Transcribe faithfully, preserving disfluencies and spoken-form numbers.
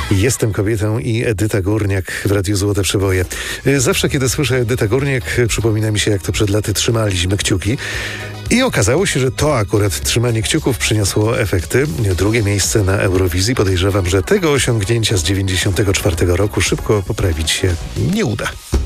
Jestem kobietą i Edyta Górniak w Radiu Złote Przeboje. Zawsze, kiedy słyszę Edytę Górniak, przypomina mi się, jak to przed laty trzymaliśmy kciuki. I okazało się, że to akurat trzymanie kciuków przyniosło efekty. Drugie miejsce na Eurowizji. Podejrzewam, że tego osiągnięcia z dziewięćdziesiątego czwartego roku szybko poprawić się nie uda.